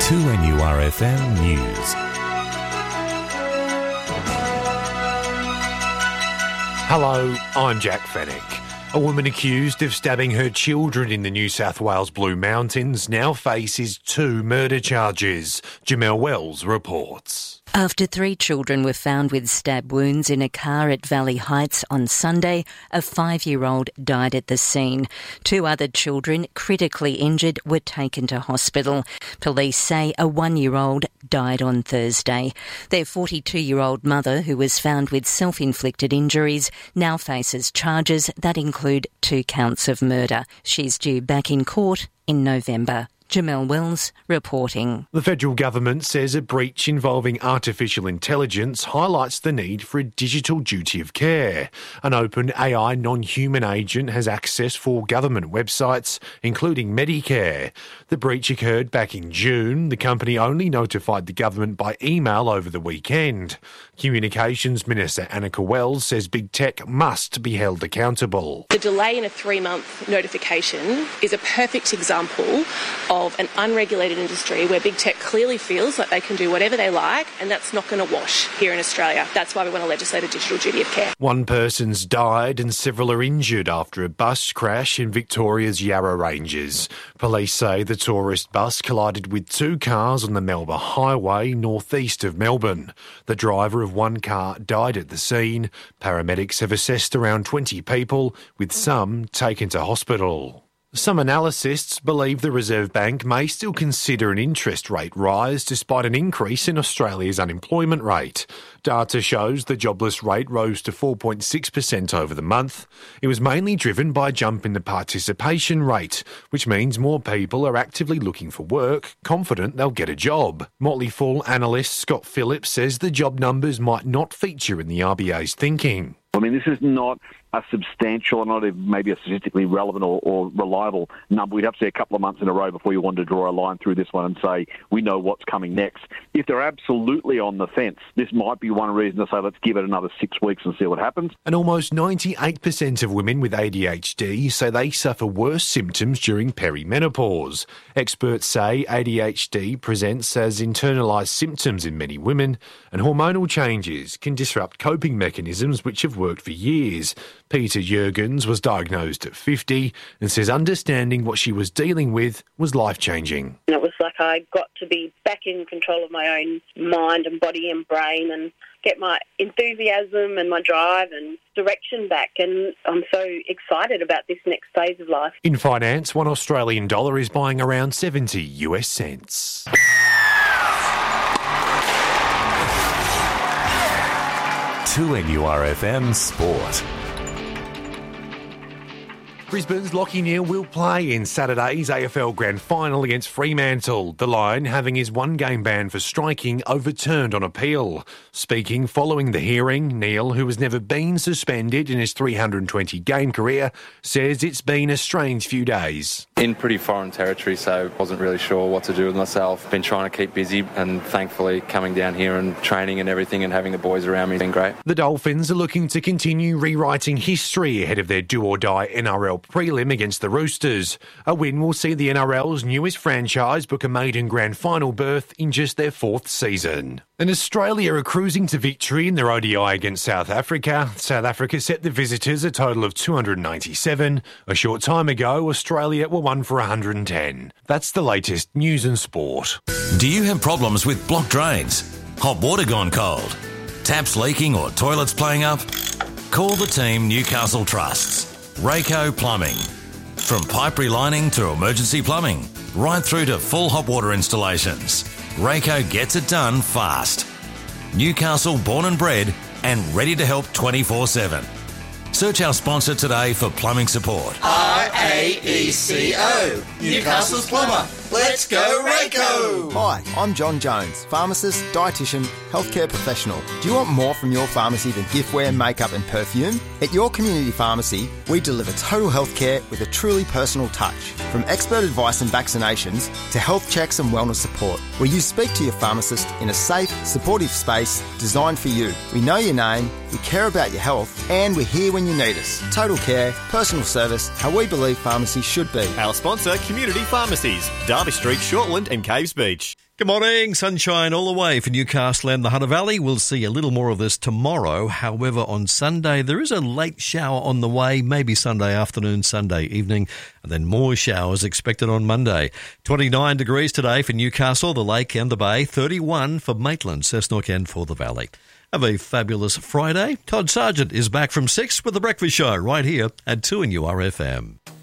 2NURFM News. Hello, I'm Jack Fennick. A woman accused of stabbing her children in the New South Wales Blue Mountains now faces 2 murder charges. Jamelle Wells reports. After 3 children were found with stab wounds in a car at Valley Heights on Sunday, a 5-year-old died at the scene. 2 other children, critically injured, were taken to hospital. Police say a 1-year-old died on Thursday. Their 42-year-old mother, who was found with self-inflicted injuries, now faces charges that include 2 counts of murder. She's due back in court in November. Jamelle Wells reporting. The federal government says a breach involving artificial intelligence highlights the need for a digital duty of care. An open AI non-human agent has access for government websites, including Medicare. The breach occurred back in June. The company only notified the government by email over the weekend. Communications Minister Annika Wells says big tech must be held accountable. The delay in a 3-month notification is a perfect example of an unregulated industry where big tech clearly feels like they can do whatever they like, and that's not going to wash here in Australia. That's why we want to legislate a digital duty of care. 1 person's died and several are injured after a bus crash in Victoria's Yarra Ranges. Police say the tourist bus collided with 2 cars on the Melba Highway northeast of Melbourne. The driver of 1 car died at the scene. Paramedics have assessed around 20 people, with some taken to hospital. Some analysts believe the Reserve Bank may still consider an interest rate rise despite an increase in Australia's unemployment rate. Data shows the jobless rate rose to 4.6% over the month. It was mainly driven by a jump in the participation rate, which means more people are actively looking for work, confident they'll get a job. Motley Fool analyst Scott Phillips says the job numbers might not feature in the RBA's thinking. I mean, this is not a substantial, or not maybe a statistically relevant or reliable number. We'd have to see a couple of months in a row before you want to draw a line through this one and say, we know what's coming next. If they're absolutely on the fence, this might be one reason to say, let's give it another 6 weeks and see what happens. And almost 98% of women with ADHD say they suffer worse symptoms during perimenopause. Experts say ADHD presents as internalised symptoms in many women, and hormonal changes can disrupt coping mechanisms which have worked for years. Peter Jurgens was diagnosed at 50 and says understanding what she was dealing with was life-changing. It was like I got to be back in control of my own mind and body and brain and get my enthusiasm and my drive and direction back. And I'm so excited about this next phase of life. In finance, $1 Australian dollar is buying around 70 US cents. To NURFM Sport. Brisbane's Lachie Neale will play in Saturday's AFL Grand Final against Fremantle, the Lion having his 1-game ban for striking overturned on appeal. Speaking following the hearing, Neale, who has never been suspended in his 320-game career, says it's been a strange few days. In pretty foreign territory, so wasn't really sure what to do with myself. Been trying to keep busy, and thankfully coming down here and training and everything and having the boys around me has been great. The Dolphins are looking to continue rewriting history ahead of their do-or-die NRL prelim against the Roosters. A win will see the NRL's newest franchise book a maiden grand final berth in just their 4th season. And Australia are cruising to victory in their ODI against South Africa. South Africa set the visitors a total of 297. A short time ago, Australia were 1 for 110. That's the latest news and sport. Do you have problems with blocked drains? Hot water gone cold? Taps leaking or toilets playing up? Call the team Newcastle trusts. Rayco Plumbing. From pipe relining to emergency plumbing, right through to full hot water installations, Rayco gets it done fast. Newcastle born and bred and ready to help 24/7. Search our sponsor today for plumbing support. RAECO, Newcastle's plumber. Let's go Rayco! Hi, I'm John Jones, pharmacist, dietitian, healthcare professional. Do you want more from your pharmacy than giftware, makeup and perfume? At your community pharmacy, we deliver total healthcare with a truly personal touch. From expert advice and vaccinations to health checks and wellness support, where you speak to your pharmacist in a safe, supportive space designed for you. We know your name, we care about your health, and we're here when you need us. Total care, personal service, how we believe pharmacy should be. Our sponsor, Community Pharmacies, Derby Street, Shortland and Caves Beach. Good morning. Sunshine all the way for Newcastle and the Hunter Valley. We'll see a little more of this tomorrow. However, on Sunday, there is a late shower on the way, maybe Sunday afternoon, Sunday evening, and then more showers expected on Monday. 29 degrees today for Newcastle, the Lake and the Bay. 31 for Maitland, Cessnock and for the Valley. Have a fabulous Friday. Todd Sargent is back from 6 with The Breakfast Show right here at 2NURFM.